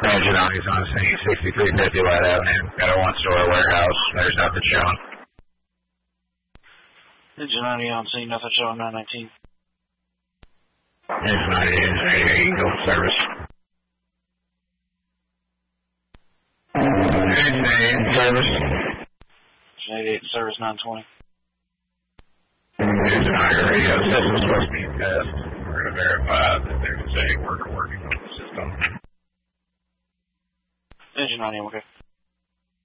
Engine on, he's on scene, 6350 Light Avenue. Got a one-story warehouse. There's nothing showing. Engine 90 on scene, nothing showing, 919. Engine 90, Engine 88, Eagle service. Engine 88 service. Engine 88 service, 920. Engine 90 radio system supposed to be test. We're going to verify that there's a working on the system. Engine 90, okay.